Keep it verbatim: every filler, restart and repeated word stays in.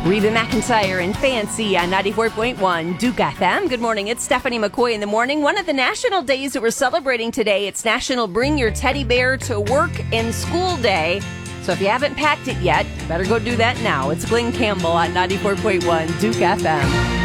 Reba McEntire and Fancy on ninety-four point one Duke F M. Good morning. It's Stephanie McCoy in the morning. One of the national days that we're celebrating today, it's National Bring Your Teddy Bear to Work and School Day. So if you haven't packed it yet, better go do that now. It's Glenn Campbell on ninety-four point one Duke F M.